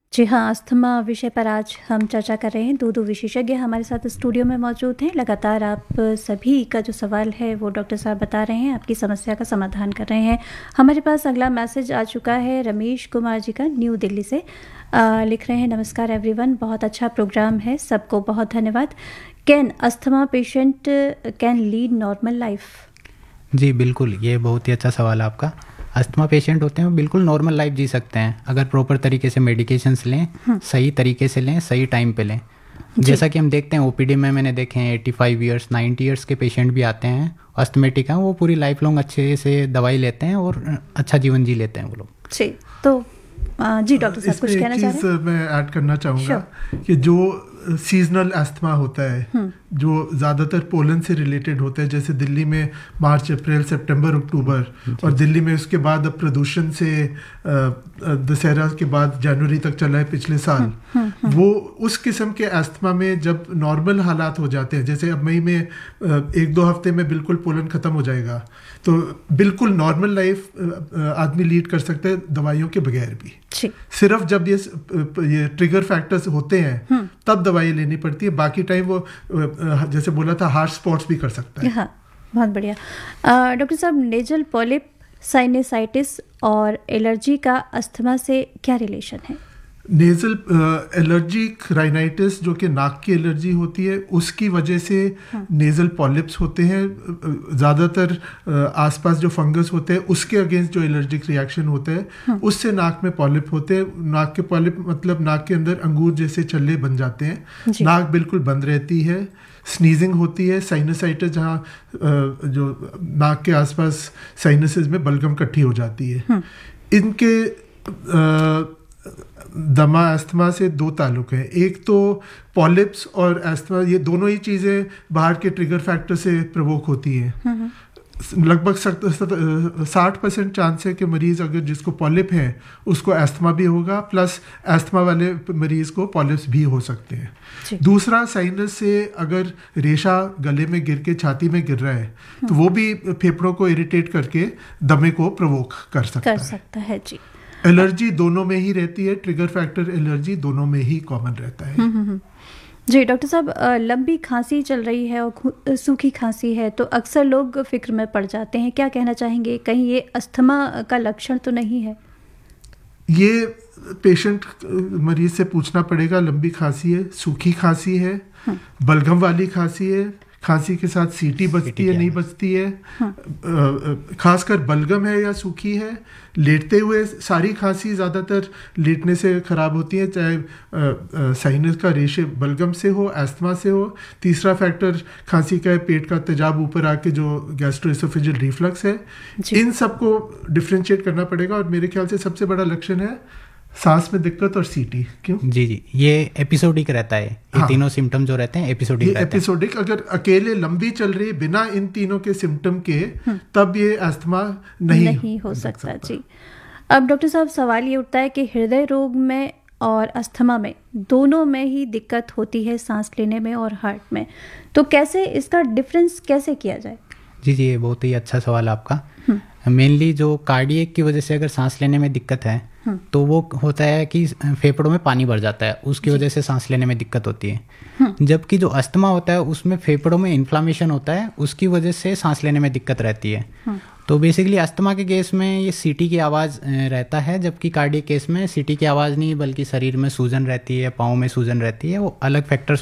जी हाँ, अस्थमा विषय पर आज हम चर्चा कर रहे हैं। दो विशेषज्ञ हमारे साथ स्टूडियो में मौजूद हैं। लगातार आप सभी का जो सवाल है वो डॉक्टर साहब बता रहे हैं, आपकी समस्या का समाधान कर रहे हैं। हमारे पास अगला मैसेज आ चुका है रमेश कुमार जी का, न्यू दिल्ली से। लिख रहे हैं, नमस्कार एवरीवन, बहुत अच्छा प्रोग्राम है, सबको बहुत धन्यवाद। Can asthma patient can lead normal life? जी बिल्कुल, ये बहुत ही अच्छा सवाल है आपका। अस्थमा पेशेंट होते हैं वो बिल्कुल नॉर्मल लाइफ जी सकते हैं अगर प्रॉपर तरीके से मेडिकेशंस लें, सही तरीके से लें, सही टाइम पे लें। जैसा कि हम देखते हैं ओपीडी में, मैंने देखे हैं 85 ईयर्स 90 ईयर्स के पेशेंट भी आते हैं अस्थमेटिक हैं, वो पूरी लाइफ लॉन्ग अच्छे से दवाई लेते हैं और अच्छा जीवन जी लेते हैं वो लोग। जी, तो जी डॉक्टर साहब कुछ कहना चाह रहे हैं? मैं ऐड करना चाहूँगा कि जो सीजनल अस्थमा होता है जो ज़्यादातर पोलन से रिलेटेड होता है, जैसे दिल्ली में मार्च अप्रैल सितंबर अक्टूबर, और दिल्ली में उसके बाद अब प्रदूषण से दशहरा के बाद जनवरी तक चला है पिछले साल, वो उस किस्म के अस्थमा में जब नॉर्मल हालात हो जाते हैं, जैसे अब मई में 1-2 हफ्ते में बिल्कुल पोलन ख़त्म हो जाएगा, तो बिल्कुल नॉर्मल लाइफ आदमी लीड कर सकता है दवाइयों के बगैर भी। सिर्फ जब ये ट्रिगर फैक्टर्स होते हैं तब दवाई लेनी पड़ती है, बाकी टाइम वो जैसे बोला था हार्ट स्पॉट्स भी कर सकता है। हाँ, बहुत बढ़िया। डॉक्टर साहब, नेजल पॉलिप, साइनसाइटिस और एलर्जी का अस्थमा से क्या रिलेशन है? नेजल एलर्जिक राइनाइटिस जो कि नाक की एलर्जी होती है, उसकी वजह से नेजल पॉलिप्स होते हैं। ज़्यादातर आसपास जो फंगस होते हैं उसके अगेंस्ट जो एलर्जिक रिएक्शन होता है उससे नाक में पॉलिप होते हैं। नाक के पॉलिप मतलब नाक के अंदर अंगूर जैसे छल्ले बन जाते हैं, नाक बिल्कुल बंद रहती है, स्नीजिंग होती है, साइनसाइटिस जहाँ जो नाक के आसपास साइनसेस में बलगम इकट्ठी हो जाती है। इनके दमा अस्थमा से 2 ताल्लुक हैं, एक तो पॉलिप्स और अस्थमा, ये दोनों ही चीज़ें बाहर के ट्रिगर फैक्टर से प्रवोक होती हैं। लगभग 60% चांस है कि मरीज़ अगर जिसको पॉलिप है उसको अस्थमा भी होगा, प्लस अस्थमा वाले मरीज़ को पॉलिप्स भी हो सकते हैं। दूसरा, साइनस से अगर रेशा गले में गिर के छाती में गिर रहा है तो वो भी फेफड़ों को इरिटेट करके दमे को प्रवोक कर सकता है। जी, एलर्जी दोनों में ही रहती है, ट्रिगर फैक्टर एलर्जी दोनों में ही कॉमन रहता है। जी डॉक्टर साहब, लंबी खांसी चल रही है और सूखी खांसी है तो अक्सर लोग फिक्र में पड़ जाते हैं, क्या कहना चाहेंगे? कहीं ये अस्थमा का लक्षण तो नहीं है? ये पेशेंट मरीज से पूछना पड़ेगा। लंबी खांसी है, सूखी खांसी है, बलगम वाली खांसी है, खांसी के साथ सीटी बचती है नहीं बचती है, खासकर बलगम है या सूखी है, लेटते हुए सारी खांसी ज़्यादातर लेटने से ख़राब होती है, चाहे साइनस का रेशे बलगम से हो, अस्थमा से हो। तीसरा फैक्टर खांसी का है पेट का तेजाब ऊपर आके जो गैस्ट्रोएसोफेजियल रिफ्लक्स है। इन सबको डिफ्रेंशिएट करना पड़ेगा और मेरे ख्याल से सबसे बड़ा लक्षण है सांस में दिक्कत और सीटी। क्यों? जी, ये एपिसोडिक रहता है। ये तीनों सिम्टम जो रहते हैं एपिसोडिक रहते हैं। एपिसोडिक अगर अकेले लंबी चल रही बिना इन तीनों के सिम्टम के, तब ये अस्थमा नहीं हो सकता। जी, अब डॉक्टर साहब सवाल ये उठता है कि हृदय रोग में और अस्थमा में दोनों में ही दिक्कत होती है, सांस लेने में और हार्ट में, तो कैसे इसका डिफरेंस कैसे किया जाए? जी, ये बहुत ही अच्छा सवाल है आपका। मेनली जो कार्डियक की वजह से अगर सांस लेने में दिक्कत है तो वो होता है कि फेफड़ों में पानी भर जाता है, उसकी वजह से सांस लेने में दिक्कत होती है। जबकि जो अस्थमा होता है उसमें फेफड़ों में इन्फ्लामेशन होता है, उसकी वजह से सांस लेने में दिक्कत रहती है। तो बेसिकली अस्थमा के केस में ये सीटी की आवाज़ रहता है, जबकि कार्डियक केस में सीटी की आवाज़ नहीं बल्कि शरीर में सूजन रहती है, पाँव में सूजन रहती है, वो अलग फैक्टर्स